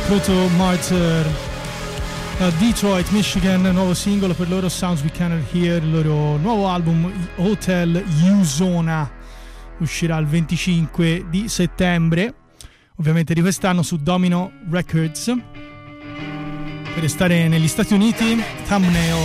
Proto Martyr, Detroit, Michigan, nuovo singolo per loro, Sounds We Cannot Hear, il loro nuovo album Hotel U-Zona uscirà il 25 di settembre, ovviamente di quest'anno, su Domino Records. Per restare negli Stati Uniti, Thumbnail